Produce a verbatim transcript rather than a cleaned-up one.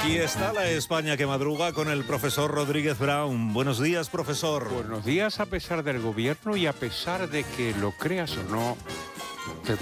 Aquí está la España que madruga con el profesor Rodríguez Brown. Buenos días, profesor. Buenos días, a pesar del gobierno y a pesar de que lo creas o no, te